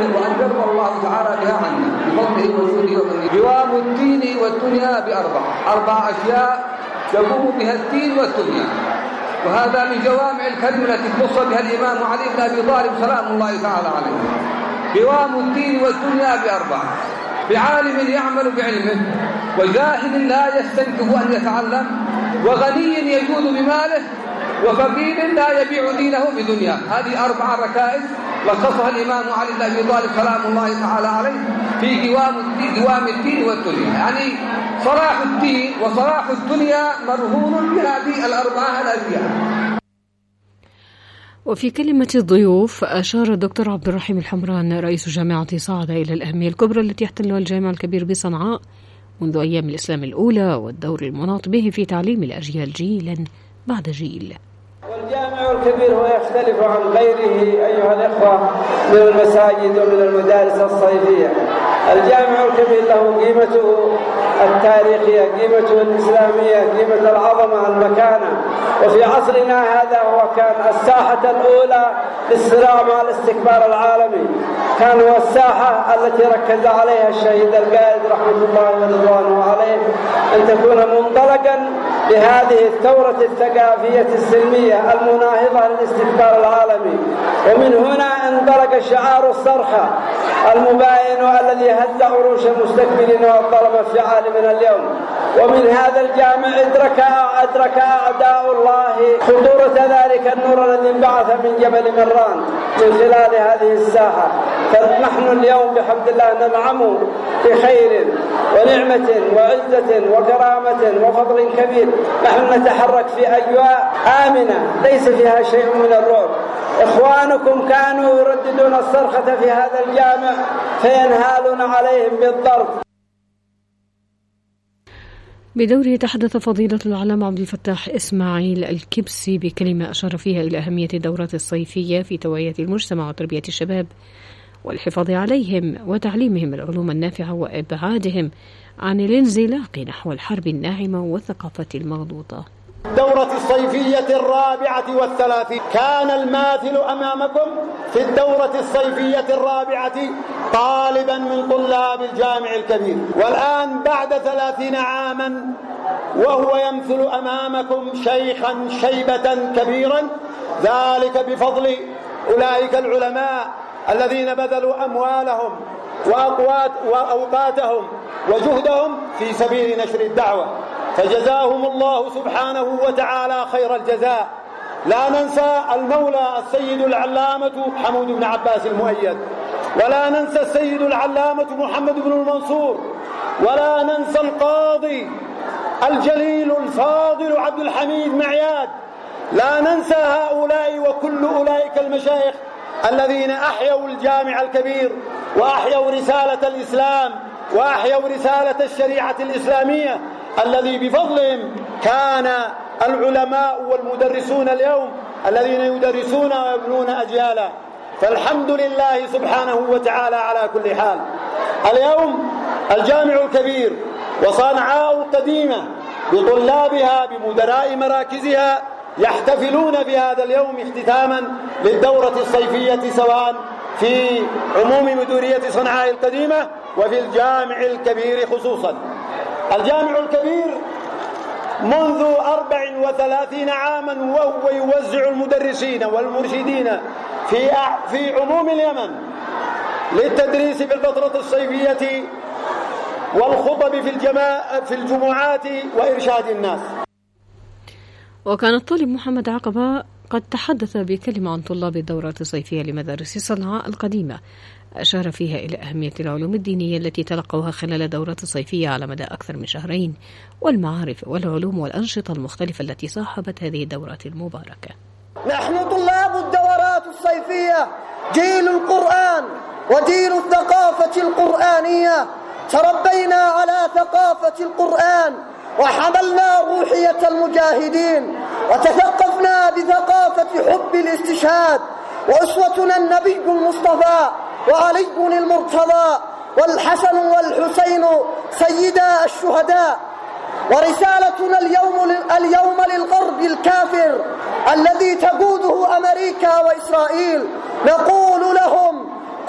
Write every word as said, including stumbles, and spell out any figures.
وأن يرضى الله تعالى بها عنا بفضله وجوده ومنه. قوام الدين والدنيا بأربع أربع أشياء يقوم بها الدين والدنيا، وهذا من جوامع الكلم التي خص بها الإمام علي بن أبي طالب سلام الله تعالى عليه. قوام الدين والدنيا بأربع: بعالم يعمل بعلمه، وجاهل لا يستنكف أن يتعلم، وغني يجود بماله، وفقير لا يبيع دينه بدنيا. هذه أربع ركائز لخصها الإمام علي بن أبي طالب سلام الله تعالى عليه في قوام الدين, قوام الدين والدنيا. يعني صلاح الدين وصلاح الدنيا مرهون بهذه الأربعة الأشياء. وفي كلمة الضيوف أشار الدكتور عبد الرحيم الحمران رئيس جامعة صعدة إلى الأهمية الكبرى التي يحتلها الجامع الكبير بصنعاء منذ أيام الإسلام الأولى، والدور المناط به في تعليم الأجيال جيلا بعد جيل. والجامع الكبير هو يختلف عن غيره أيها الإخوة من المساجد ومن المدارس الصيفية. الجامع الكبير له قيمته التاريخية، قيمته الإسلامية، قيمة العظمة، المكانة. وفي عصرنا هذا هو كان الساحة الأولى للصراع مع الاستكبار العالمي، كان هو الساحة التي ركز عليها الشهيد القائد رحمة الله ورضوانه عليه أن تكون منطلقا لهذه الثورة الثقافية السلمية المناهضة للاستكبار العالمي. ومن هنا انطلق شعار الصرخة المباين الذي هز عروش المستكبرين والظلمة في عالمنا اليوم. ومن هذا الجامع أدرك أدرك أعداء الله خطورة ذلك النور الذي انبعث من جبل مران من خلال هذه الساحة. فنحن اليوم بحمد الله ننعم بخير ونعمة وعزة وكرامة وفضل كبير. نحن نتحرك في أجواء آمنة ليس فيها شيء من الرعب. إخوانكم كانوا يرددون الصرخة في هذا الجامع فينهالون عليهم بالضرب. بدوره تحدث فضيلة العلامة عبد الفتاح إسماعيل الكبسي بكلمة أشار فيها إلى أهمية الدورات الصيفية في توعية المجتمع وتربية الشباب والحفاظ عليهم وتعليمهم العلوم النافعة وإبعادهم عن الانزلاق نحو الحرب الناعمة والثقافة المغلوطة. الدورة الصيفية الرابعة والثلاثين كان الماثل أمامكم في الدورة الصيفية الرابعة طالبا من طلاب الجامع الكبير، والآن بعد ثلاثين عاما وهو يمثل أمامكم شيخا شيبة كبيرا، ذلك بفضل أولئك العلماء الذين بذلوا أموالهم وأوقاتهم وجهدهم في سبيل نشر الدعوة، فجزاهم الله سبحانه وتعالى خير الجزاء. لا ننسى المولى السيد العلامة حمود بن عباس المؤيد، ولا ننسى السيد العلامة محمد بن المنصور، ولا ننسى القاضي الجليل الفاضل عبد الحميد معياد. لا ننسى هؤلاء وكل أولئك المشايخ الذين أحيوا الجامع الكبير وأحيوا رسالة الإسلام وأحيوا رسالة الشريعة الإسلامية، الذي بفضلهم كان العلماء والمدرسون اليوم الذين يدرسون ويبنون أجيالا. فالحمد لله سبحانه وتعالى على كل حال. اليوم الجامع الكبير وصنعاء القديمة بطلابها بمدراء مراكزها يحتفلون في هذا اليوم اختتاما للدورة الصيفية، سواء في عموم مديرية صنعاء القديمة وفي الجامع الكبير خصوصا. الجامع الكبير منذ أربع وثلاثين عاما وهو يوزع المدرسين والمرشدين في في عموم اليمن للتدريس في الفترة الصيفية والخطب في الجماعة في الجمعات وإرشاد الناس. وكان الطالب محمد عقبة قد تحدث بكلمة عن طلاب الدورات الصيفية لمدارس صنعاء القديمة، أشار فيها إلى أهمية العلوم الدينية التي تلقوها خلال الدورات الصيفية على مدى أكثر من شهرين، والمعارف والعلوم والأنشطة المختلفة التي صاحبت هذه الدورات المباركة. نحن طلاب الدورات الصيفية جيل القرآن وجيل الثقافة القرآنية، تربينا على ثقافة القرآن وحملنا روحية المجاهدين وتثقفنا بثقافة حب الاستشهاد، وأسوتنا النبي المصطفى وعلي المرتضى والحسن والحسين سيدا الشهداء. ورسالتنا اليوم اليوم للغرب الكافر الذي تقوده أمريكا وإسرائيل، نقول